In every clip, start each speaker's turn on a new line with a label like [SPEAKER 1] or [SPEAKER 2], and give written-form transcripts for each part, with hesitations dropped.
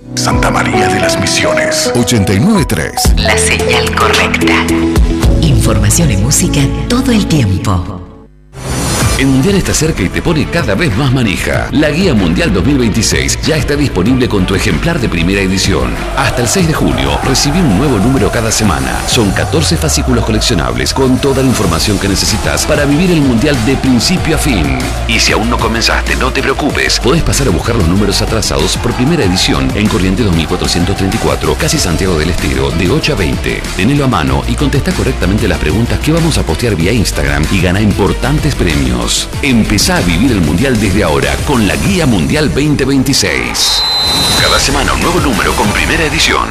[SPEAKER 1] Santa María de las Misiones, 89.3.
[SPEAKER 2] La señal correcta. Información y música todo el tiempo.
[SPEAKER 3] El Mundial está cerca y te pone cada vez más manija. La Guía Mundial 2026 ya está disponible con tu ejemplar de primera edición. Hasta el 6 de junio, recibí un nuevo número cada semana. Son 14 fascículos coleccionables con toda la información que necesitas para vivir el Mundial de principio a fin. Y si aún no comenzaste, no te preocupes. Podés pasar a buscar los números atrasados por primera edición en Corrientes 2434, casi Santiago del Estero, de 8 a 20. Tenelo a mano y contesta correctamente las preguntas que vamos a postear vía Instagram y gana importantes premios. Empezá a vivir el Mundial desde ahora con la Guía Mundial 2026. Cada semana un nuevo número con primera edición.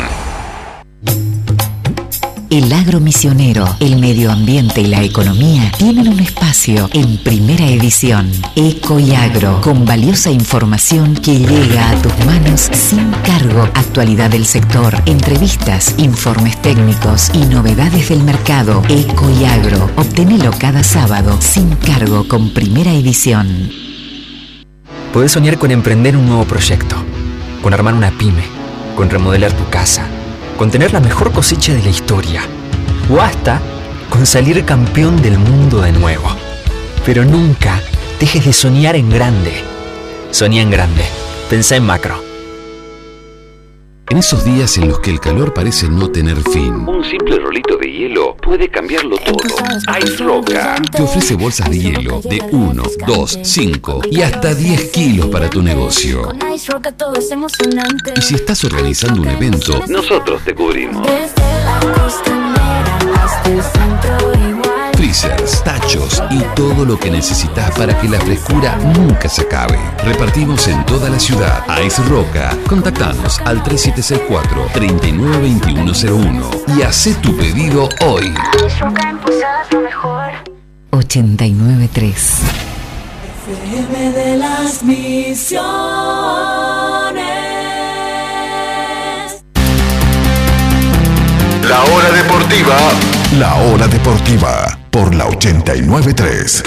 [SPEAKER 2] El agro misionero, el medio ambiente y la economía tienen un espacio en primera edición. Eco y Agro, con valiosa información que llega a tus manos sin cargo. Actualidad del sector, entrevistas, informes técnicos y novedades del mercado. Eco y Agro, obtenelo cada sábado sin cargo con primera edición.
[SPEAKER 4] Podés soñar con emprender un nuevo proyecto, con armar una pyme, con remodelar tu casa, con tener la mejor cosecha de la historia, o hasta con salir campeón del mundo de nuevo. Pero nunca dejes de soñar en grande. Soñá en grande. Pensá en macro.
[SPEAKER 3] En esos días en los que el calor parece no tener fin, un simple rolito de hielo puede cambiarlo todo. Ice Roca te ofrece bolsas de hielo de 1, 2, 5 y hasta 10 kilos para tu negocio. Y si estás organizando un evento, nosotros te cubrimos. Freezers, tachos y todo lo que necesitas para que la frescura nunca se acabe. Repartimos en toda la ciudad. Ice Roca. Contactanos al 3704-392101 y hacé tu pedido hoy.
[SPEAKER 2] 89.3
[SPEAKER 5] FM de las Misiones.
[SPEAKER 1] La hora deportiva. La hora deportiva por la 89.3.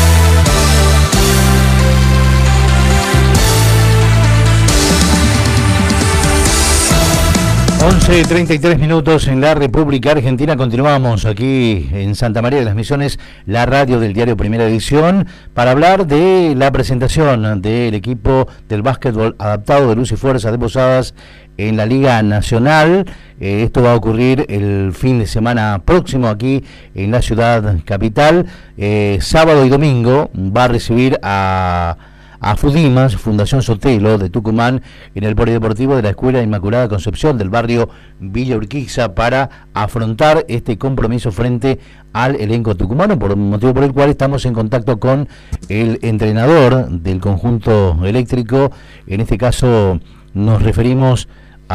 [SPEAKER 6] 11:33 en la República Argentina. Continuamos aquí en Santa María de las Misiones, la radio del diario Primera Edición, para hablar de la presentación del equipo del básquetbol adaptado de Luz y Fuerza de Posadas en la Liga Nacional. Esto va a ocurrir el fin de semana próximo aquí en la ciudad capital. Sábado y domingo va a recibir a Fudimas, Fundación Sotelo de Tucumán, en el polideportivo de la Escuela Inmaculada Concepción del barrio Villa Urquiza, para afrontar este compromiso frente al elenco tucumano, por motivo por el cual estamos en contacto con el entrenador del conjunto eléctrico. En este caso nos referimos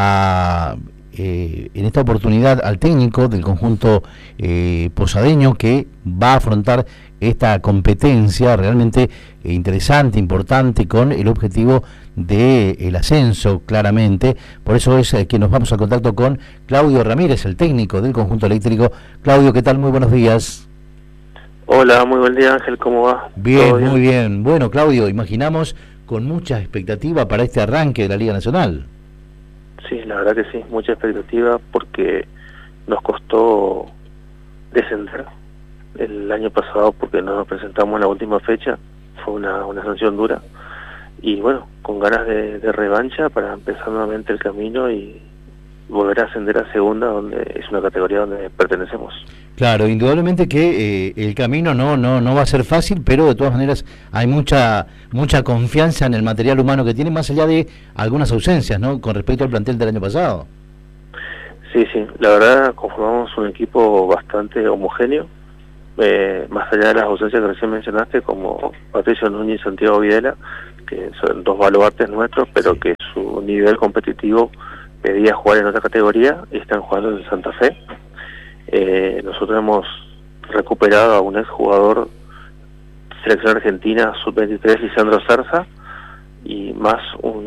[SPEAKER 6] a en esta oportunidad al técnico del conjunto posadeño, que va a afrontar esta competencia realmente interesante, importante, con el objetivo del ascenso, claramente. Por eso es que nos vamos a contacto con Claudio Ramírez, el técnico del conjunto eléctrico. Claudio, ¿qué tal? Muy buenos días.
[SPEAKER 7] Hola, muy buen día, Ángel, ¿cómo va?
[SPEAKER 6] Bien, muy bien. Bueno, Claudio, imaginamos con mucha expectativa para este arranque de la Liga Nacional.
[SPEAKER 7] Sí, la verdad que sí, mucha expectativa, porque nos costó descender el año pasado porque no nos presentamos en la última fecha. Fue una sanción dura, y bueno, con ganas de revancha para empezar nuevamente el camino y volver a ascender a segunda, donde es una categoría donde pertenecemos.
[SPEAKER 6] Claro, indudablemente que el camino no va a ser fácil, pero de todas maneras hay mucha confianza en el material humano que tiene, más allá de algunas ausencias, ¿no?, con respecto al plantel del año pasado.
[SPEAKER 7] Sí, la verdad conformamos un equipo bastante homogéneo, más allá de las ausencias que recién mencionaste, como Patricio Núñez y Santiago Videla, que son dos baluartes nuestros, pero que su nivel competitivo pedía jugar en otra categoría y están jugando en Santa Fe. Nosotros hemos recuperado a un exjugador selección argentina sub-23, Lisandro Zarza, y más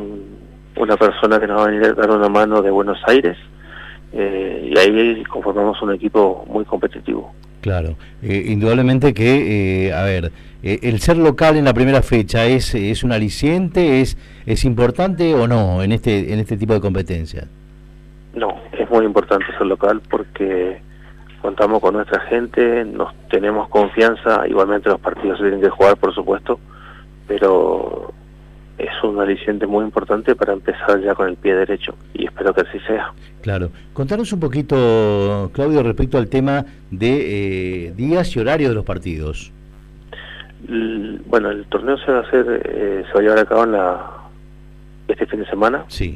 [SPEAKER 7] una persona que nos va a venir a dar una mano de Buenos Aires, y ahí conformamos un equipo muy competitivo.
[SPEAKER 6] Claro, indudablemente que, el ser local en la primera fecha es un aliciente, es importante o no en este tipo de competencia.
[SPEAKER 7] No, es muy importante ser local porque contamos con nuestra gente, nos tenemos confianza, igualmente los partidos se tienen que jugar, por supuesto, pero es un aliciente muy importante para empezar ya con el pie derecho y espero que así sea.
[SPEAKER 6] Claro. Contanos un poquito, Claudio, respecto al tema de días y horarios de los partidos.
[SPEAKER 7] Bueno, el torneo se va a llevar a cabo este fin de semana.
[SPEAKER 6] Sí.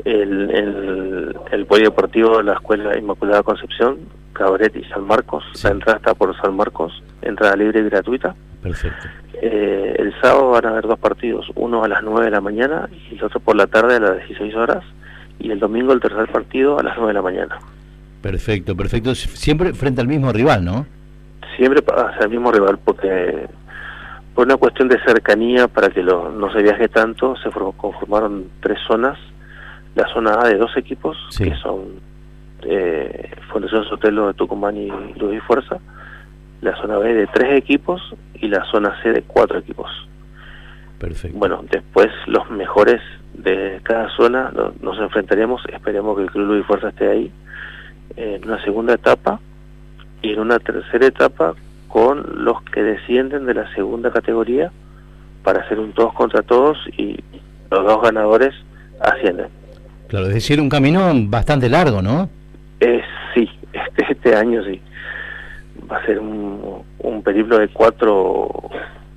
[SPEAKER 7] El polideportivo de la Escuela Inmaculada Concepción, Cabaret y San Marcos. Sí. La entrada está por San Marcos, entrada libre y gratuita.
[SPEAKER 6] Perfecto.
[SPEAKER 7] El sábado van a haber 2 partidos, uno a las 9 de la mañana y el otro por la tarde a las 16 horas, y el domingo el tercer partido a las 9 de la mañana.
[SPEAKER 6] Perfecto, perfecto. Siempre frente al mismo rival, ¿no?
[SPEAKER 7] Siempre hacia el mismo rival, porque por una cuestión de cercanía, para que no se viaje tanto, se conformaron 3 zonas. La zona A de 2 equipos, sí, que son Fundación Sotelo de Tucumán y Luz y Fuerza. La zona B de 3 equipos y la zona C de 4 equipos.
[SPEAKER 6] Perfecto.
[SPEAKER 7] Bueno, después los mejores de cada zona nos enfrentaremos, esperemos que el Club Luz y Fuerza esté ahí, en una segunda etapa, y en una tercera etapa con los que descienden de la segunda categoría para hacer un todos contra todos, y los 2 ganadores ascienden.
[SPEAKER 6] Claro, es decir, un camino bastante largo, ¿no?
[SPEAKER 7] Sí, este año sí. Va a ser un periplo de 4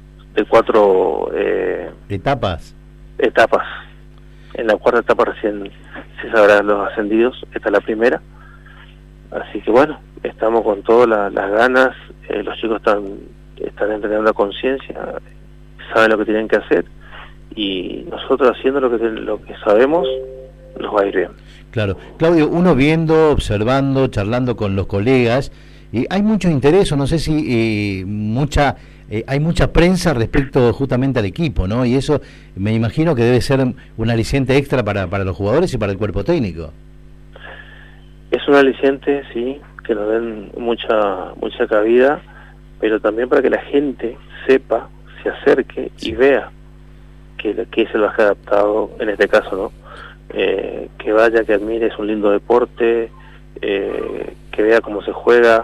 [SPEAKER 6] etapas.
[SPEAKER 7] En la cuarta etapa recién se sabrán los ascendidos, esta es la primera. Así que bueno, estamos con todas las ganas, los chicos están entrenando a conciencia, saben lo que tienen que hacer, y nosotros haciendo lo que sabemos, nos va a ir bien.
[SPEAKER 6] Claro. Claudio, uno viendo, observando, charlando con los colegas, hay mucho interés, o no sé si hay mucha prensa respecto justamente al equipo, ¿no? Y eso me imagino que debe ser un aliciente extra para los jugadores y para el cuerpo técnico.
[SPEAKER 7] Es un aliciente, sí, que nos den mucha cabida, pero también para que la gente sepa, se acerque y vea que es el baje adaptado, en este caso, ¿no? Que vaya, que admire, es un lindo deporte, que vea cómo se juega,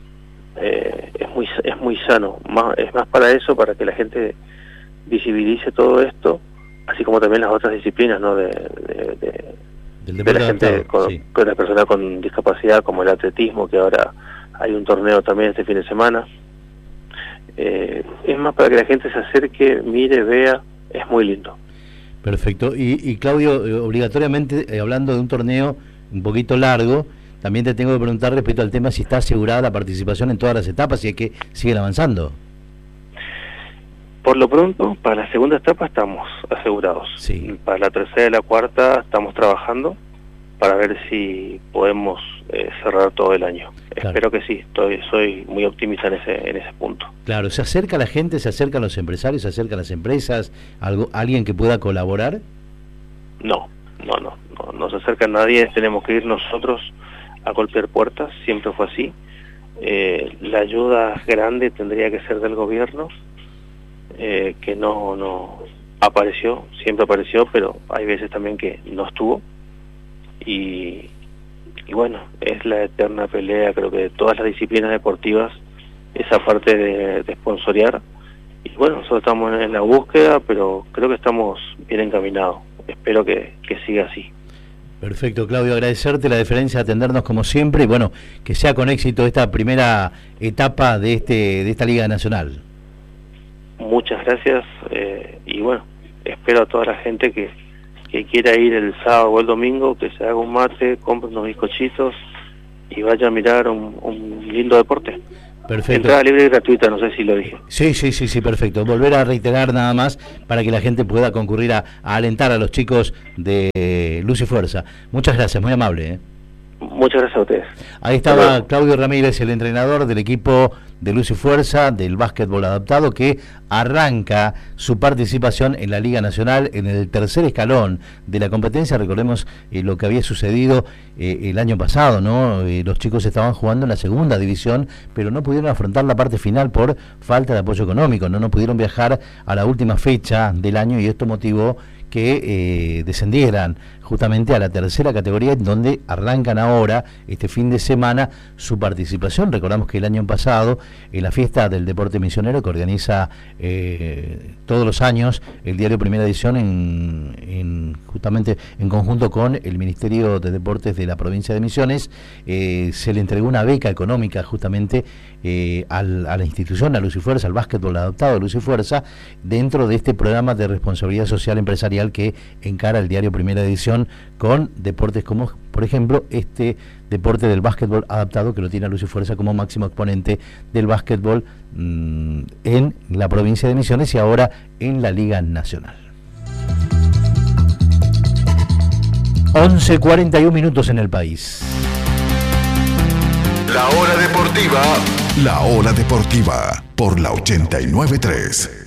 [SPEAKER 7] es muy sano, es más para eso, para que la gente visibilice todo esto, así como también las otras disciplinas, ¿no? de la gente con las personas con discapacidad, como el atletismo, que ahora hay un torneo también este fin de semana. Es más para que la gente se acerque, mire, vea, es muy lindo.
[SPEAKER 6] Perfecto. Y Claudio, obligatoriamente, hablando de un torneo un poquito largo, también te tengo que preguntar respecto al tema si está asegurada la participación en todas las etapas y es que siguen avanzando.
[SPEAKER 7] Por lo pronto, para la segunda etapa estamos asegurados.
[SPEAKER 6] Sí.
[SPEAKER 7] Para la tercera y la cuarta estamos trabajando para ver si podemos cerrar todo el año. Claro. Espero que sí, soy muy optimista en ese punto.
[SPEAKER 6] Claro, ¿se acerca la gente, se acercan los empresarios, se acercan las empresas, alguien que pueda colaborar?
[SPEAKER 7] No se acerca nadie, tenemos que ir nosotros a golpear puertas, siempre fue así. La ayuda grande tendría que ser del gobierno, que no apareció, siempre apareció, pero hay veces también que no estuvo, y bueno, es la eterna pelea, creo que de todas las disciplinas deportivas, esa parte de sponsorear, y bueno, nosotros estamos en la búsqueda, pero creo que estamos bien encaminados, espero que siga así.
[SPEAKER 6] Perfecto, Claudio, agradecerte la deferencia de atendernos como siempre, y bueno, que sea con éxito esta primera etapa de esta Liga Nacional.
[SPEAKER 7] Muchas gracias, y bueno, espero a toda la gente que quiera ir el sábado o el domingo, que se haga un mate, compre unos bizcochitos y vaya a mirar un lindo deporte.
[SPEAKER 6] Perfecto.
[SPEAKER 7] Entrada libre y gratuita, no sé si lo dije.
[SPEAKER 6] Sí, perfecto. Volver a reiterar nada más para que la gente pueda concurrir a alentar a los chicos de Luz y Fuerza. Muchas gracias, muy amable.
[SPEAKER 7] Muchas gracias a ustedes.
[SPEAKER 6] Ahí estaba Claudio Ramírez, el entrenador del equipo de Luz y Fuerza del básquetbol adaptado, que arranca su participación en la Liga Nacional en el tercer escalón de la competencia. Recordemos lo que había sucedido el año pasado, ¿no? Los chicos estaban jugando en la segunda división, pero no pudieron afrontar la parte final por falta de apoyo económico, no pudieron viajar a la última fecha del año, y esto motivó que descendieran justamente a la tercera categoría, en donde arrancan ahora, este fin de semana, su participación. Recordamos que el año pasado, en la fiesta del deporte misionero que organiza todos los años el diario Primera Edición, justamente en conjunto con el Ministerio de Deportes de la provincia de Misiones, se le entregó una beca económica justamente a la institución, a Luz y Fuerza, al básquetbol adaptado de Luz y Fuerza, dentro de este programa de responsabilidad social empresarial que encara el diario Primera Edición, con deportes como, por ejemplo, este deporte del básquetbol adaptado, que lo tiene a Luz y Fuerza como máximo exponente del básquetbol en la provincia de Misiones y ahora en la Liga Nacional. 11:41 minutos en el país.
[SPEAKER 1] La hora deportiva por la 89.3.